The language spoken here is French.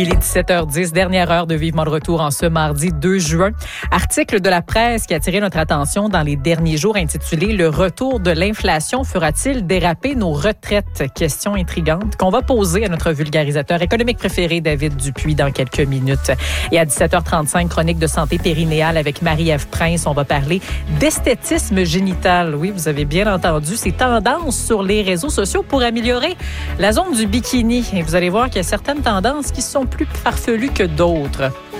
Il est 17h10, dernière heure de Vivement de retour en ce mardi 2 juin. Article de la presse qui a attiré notre attention dans les derniers jours intitulé « Le retour de l'inflation fera-t-il déraper nos retraites ?» Question intrigante qu'on va poser à notre vulgarisateur économique préféré, David Dupuis, dans quelques minutes. Et à 17h35, chronique de santé périnéale avec Marie-Ève Prince. On va parler d'esthétisme génital. Oui, vous avez bien entendu, ces tendances sur les réseaux sociaux pour améliorer la zone du bikini. Et vous allez voir qu'il y a certaines tendances qui sont plus farfelues que d'autres.